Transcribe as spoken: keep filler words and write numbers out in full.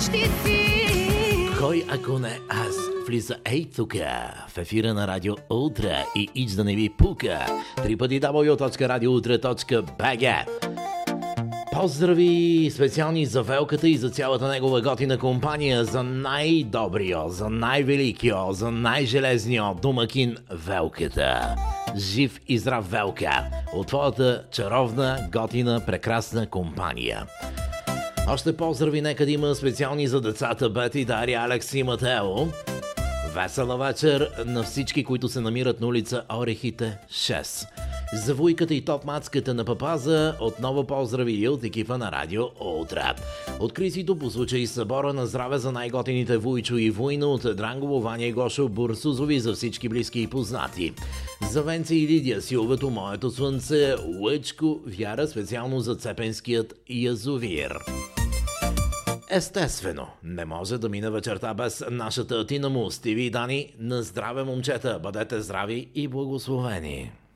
Кой, ако не аз, влиза ей тука в ефира на Радио Утре и ич да не ви пука. Три пъти дабъл ю точка радио утре точка би джи. Поздрави специални за Велката и за цялата негова готина компания, за най-добрио, за най-великио, за най-железнио домакин Велката. Жив и здрав, Велка, от твоята чаровна, готина, прекрасна компания. Още поздрави нека да има специални за децата Бети, Дария, Алекс и Матео. Весела вечер на всички, които се намират на улица Орехите шест. За вуйката и топ-мацката на Папаза отново поздрави и от екипа на Радио Утре. От Крисито по случай събора на здраве за най-готините Вуйчо и Вуйна от Дрангово, Ваня и Гошо, Бурсузови, за всички близки и познати. За Венци и Лидия, Силвето, Моето слънце, Лъчко, Вяра, специално за Цепенският язовир. Естествено, не може да мине вечерта без нашата Тина Му, Стиви и Дани. На здраве, момчета, бъдете здрави и благословени!